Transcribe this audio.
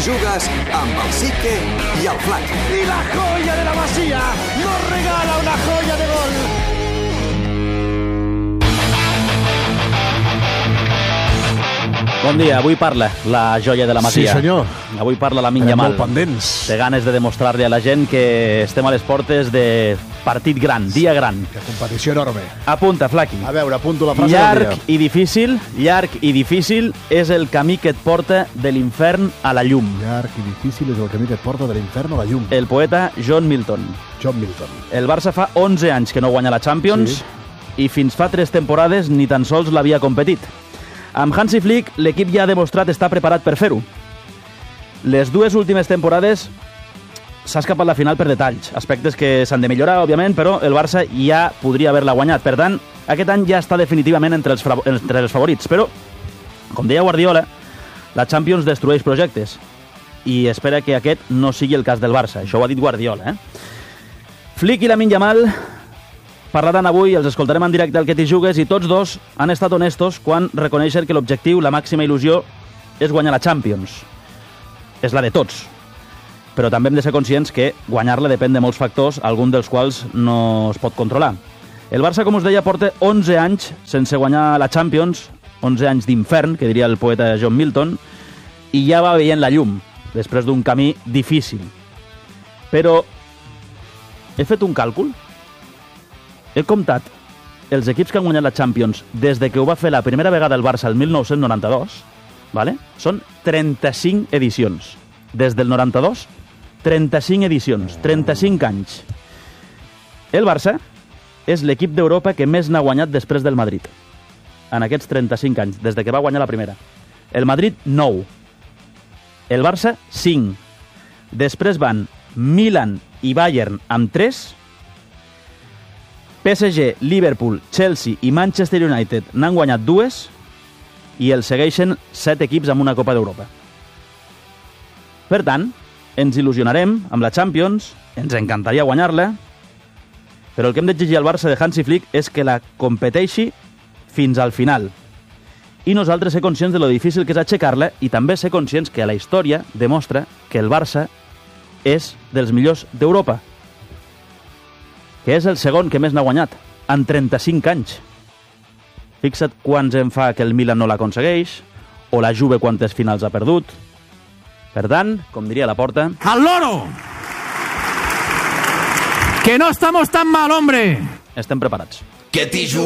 t'hi jugues amb el Sique i el Flac. I la joia de la Masía nos regala una joia de gol. Bon dia, avui parla la joia de la Masía. Sí, senyor. Avui parla Lamine Yamal. Molt pendents. Té ganes de demostrar-li a la gent que estem a les portes de partit gran, dia gran. Que competició enorme. Apunta, Flaqui. A veure, apunto la frase del dia. Llarg i difícil és el camí que et porta de l'infern a la llum. Llarg i difícil és el camí que et porta de l'infern a la llum. El poeta John Milton. John Milton. El Barça fa 11 anys que no guanya la Champions, Sí. i fins fa 3 temporades ni tan sols l'havia competit. Amb Hansi Flick, l'equip ja ha demostrat estar preparat per fer-ho. Les 2 últimes temporades s'ha escapat la final per detalls, aspectes que s'han de millorar, òbviament, però el Barça ja podria haver-la guanyat. Per tant, aquest any ja està definitivament entre els favorits. Però, com deia Guardiola, la Champions destrueix projectes i espera que aquest no sigui el cas del Barça. Això ho ha dit Guardiola. Flick i Lamine Yamal parlaran avui, els escoltarem en directe al Que t'hi jugues, i tots dos han estat honestos quan reconeixen que l'objectiu, la màxima il·lusió, és guanyar la Champions. És la de tots. Però també hem de ser conscients que guanyar-la depèn de molts factors, algun dels quals no es pot controlar. El Barça, com us deia, porta 11 anys sense guanyar la Champions, 11 anys d'infern, que diria el poeta John Milton, i ja va veient la llum, després d'un camí difícil. Però he fet un càlcul. He comptat els equips que han guanyat la Champions des de que ho va fer la primera vegada el Barça el 1992, ¿vale? Són 35 edicions. Des del 92, 35 edicions, 35 anys. El Barça és l'equip d'Europa que més n'ha guanyat després del Madrid. En aquests 35 anys, des de que va guanyar la primera. El Madrid, 9. El Barça, 5. Després van Milan i Bayern amb 3. PSG, Liverpool, Chelsea i Manchester United n'han guanyat 2 i els segueixen 7 equips amb una Copa d'Europa. Per tant, ens il·lusionarem amb la Champions, ens encantaria guanyar-la, però el que hem d'exigir al Barça de Hansi Flick és que la competeixi fins al final. I nosaltres ser conscients de lo difícil que és aixecar-la i també ser conscients que la història demostra que el Barça és dels millors d'Europa, que és el segon que més n'ha guanyat, en 35 anys. Fixa't quants en fa que el Milan no l'aconsegueix, o la Juve quantes finals ha perdut. Per tant, com diria Laporta... ¡Al loro! ¡Que no estamos tan mal, hombre! Estem preparats. Que t'hi jugues.